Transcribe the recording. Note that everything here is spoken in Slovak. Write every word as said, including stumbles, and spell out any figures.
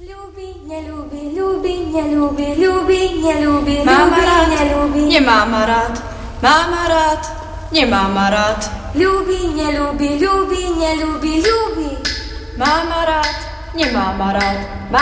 Ľúbi, neľúbi, ľúbi, neľúbi, ľúbi, neľúbi, Mám ma rád, neľúbi. nemám ma rád. Mám ma rád, nemám ma rád. Ľúbi, neľúbi, ľúbi, neľúbi, ľúbi. Mám ma rád, nemám ma rád.